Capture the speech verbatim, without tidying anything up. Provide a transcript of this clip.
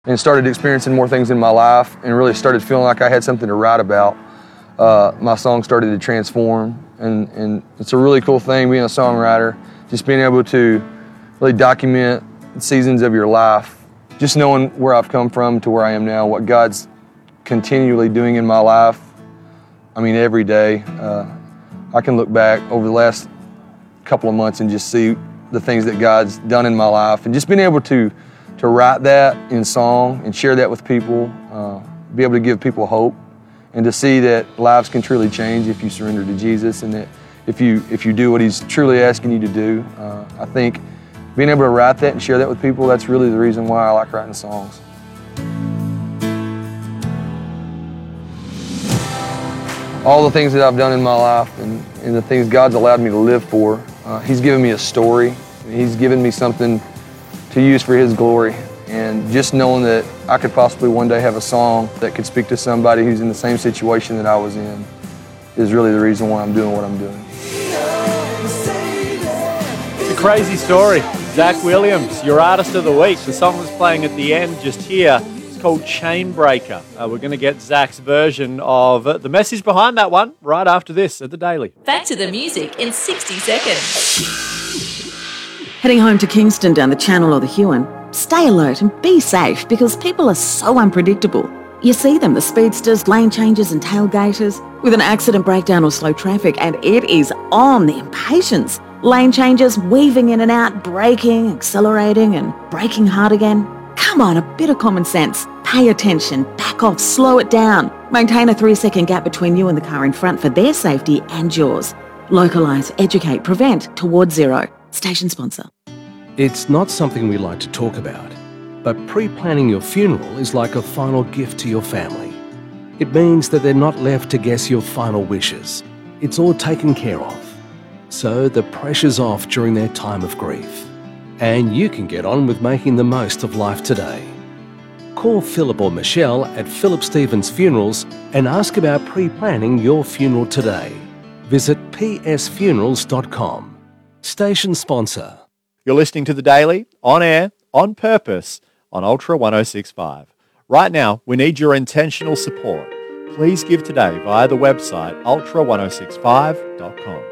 and started experiencing more things in my life and really started feeling like I had something to write about, uh, my song started to transform. And, and it's a really cool thing being a songwriter, just being able to really document seasons of your life, just knowing where I've come from to where I am now, what God's continually doing in my life. I mean, every day. Uh, I can look back over the last couple of months and just see the things that God's done in my life, and just being able to to write that in song and share that with people, uh, be able to give people hope, and to see that lives can truly change if you surrender to Jesus, and that if you if you do what He's truly asking you to do. Uh, I think being able to write that and share that with people, that's really the reason why I like writing songs. All the things that I've done in my life and, and the things God's allowed me to live for, uh, He's given me a story. He's given me something to use for His glory. And just knowing that I could possibly one day have a song that could speak to somebody who's in the same situation that I was in is really the reason why I'm doing what I'm doing. It's a crazy story. Zach Williams, your Artist of the Week. The song that's playing at the end just here. It's called Chainbreaker. Uh, we're going to get Zach's version of uh, the message behind that one right after this at The Daily. Back to the music in sixty seconds. Heading home to Kingston down the Channel or the Huon, stay alert and be safe because people are so unpredictable. You see them, the speedsters, lane changers and tailgaters, with an accident breakdown or slow traffic, and it is on the impatience. Lane changers weaving in and out, braking, accelerating and braking hard again. Come on, a bit of common sense. Pay attention, back off, slow it down. Maintain a three-second gap between you and the car in front for their safety and yours. Localise, educate, prevent towards zero. Station sponsor. It's not something we like to talk about, but pre-planning your funeral is like a final gift to your family. It means that they're not left to guess your final wishes. It's all taken care of. So the pressure's off during their time of grief. And you can get on with making the most of life today. Call Philip or Michelle at Philip Stevens Funerals and ask about pre-planning your funeral today. Visit p s funerals dot com. Station sponsor. You're listening to The Daily, on air, on purpose, on Ultra one oh six point five. Right now, we need your intentional support. Please give today via the website ultra ten sixty-five dot com.